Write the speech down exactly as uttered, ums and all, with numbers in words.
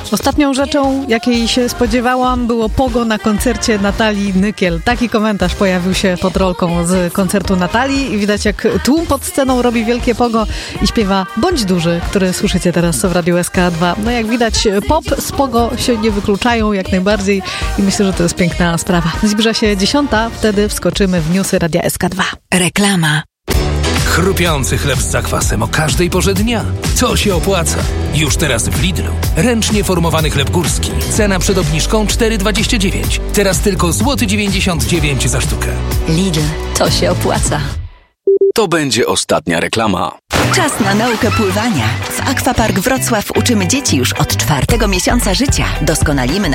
Ostatnią rzeczą, jakiej się spodziewałam, było pogo na koncercie Natalii Nykiel. Taki komentarz pojawił się pod rolką z koncertu Natalii i widać, jak tłum pod sceną robi wielkie pogo i śpiewa Bądź duży, który słyszycie teraz w Radiu S K dwa. No jak widać, pop z pogo się nie wykluczają jak najbardziej i myślę, że to jest piękna sprawa. Zbliża się dziesiąta, wtedy wskoczymy w newsy Radia S K dwa. Reklama. Chrupiący chleb z zakwasem o każdej porze dnia. To się opłaca. Już teraz w Lidlu. Ręcznie formowany chleb górski. Cena przed obniżką cztery dwadzieścia dziewięć. Teraz tylko złoty dziewięćdziesiąt dziewięć za sztukę. Lidl, to się opłaca. To będzie ostatnia reklama. Czas na naukę pływania. W Aquapark Wrocław uczymy dzieci już od czwartego miesiąca życia. Doskonalimy